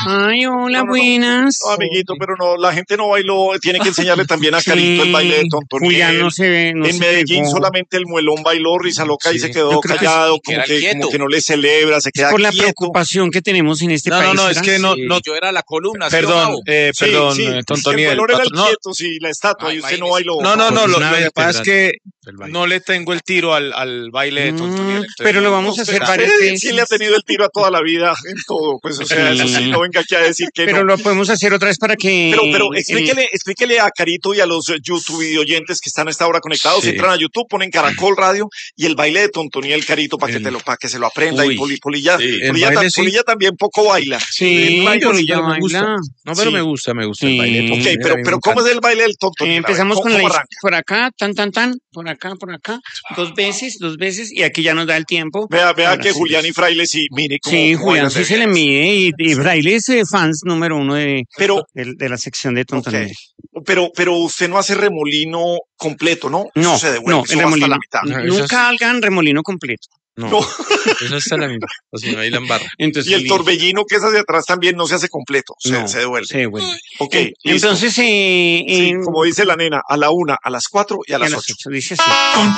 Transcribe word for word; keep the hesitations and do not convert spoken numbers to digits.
Ay, hola, No, no, no. buenas. No, amiguito, pero no, la gente no bailó. Tiene que enseñarle también a Carito el baile de Sí, Tontoniel. Julián no se ve, no En se Medellín pegó. solamente el muelón bailó, Risa Loca y Sí. se Yo quedó creo que callado, sí, como era que, quieto. como que no le celebra, se Es queda por la quieto. preocupación que tenemos en este No, país. no, no, es ¿será? que no, Sí. no, Yo era la columna, ¿sí o perdón, no? eh, Sí, perdón, sí, eh, el Tontoniel. muelón era el No, quieto, sí, la estatua, Ah, y usted no imagínese. bailó. no, no, no, Pues lo, una lo que pasa es que del baile. no le tengo el tiro al, al baile de Tontoniel. Mm, entonces pero lo no. vamos a Usted, hacer varias usted veces. sí le ha tenido el tiro a toda la vida en todo, pues, o sea, eso sí, Sí. no venga aquí a decir que Pero no. lo podemos hacer otra vez para que... Pero, pero el- explíquele, explíquele a Carito y a los eh, YouTube videoyentes que están a esta hora conectados. Sí. Entran a YouTube, ponen Caracol Radio y el baile de Tontoniel, Carito, para que El- te lo, para que se lo aprenda. Uy, Y Poli, Polilla, sí. El Polilla, baile ta- sí. Polilla también poco baila. Sí, El baile pero sí. ya pero me gusta. baila. No, pero Sí. me gusta, me gusta Sí. el baile de Ok, Tontoniel. pero, a mí me pero ¿cómo es encanta. el baile del Eh, Tontoniel? A ver, empezamos ¿cómo, con la cómo is- arranca? por acá, tan, tan, tan, por acá, por acá, dos veces, dos veces, y aquí ya nos da el tiempo. Vea, vea Ahora que sí. Julián y Fraile sí, mire cómo, Sí, cómo Julián bailan de sí se le bien. mide y, y Braille es eh, fans número uno de, Pero, de, de la sección de ok, Tontoniel. pero, pero usted no hace remolino completo, ¿no? Eso No, se devuelve, no, eso el va hasta la remolino. mitad. No, eso Nunca hagan remolino completo. No, No. eso está la mitad. O si no, ahí la embarra. Entonces, Y el sí, torbellino que es hacia atrás también no se hace completo, se, no, se devuelve. se devuelve. Ok, En- listo. Entonces, eh, Sí, en- como dice la nena, a la una, a las cuatro y a y a las las ocho. ocho, dice así.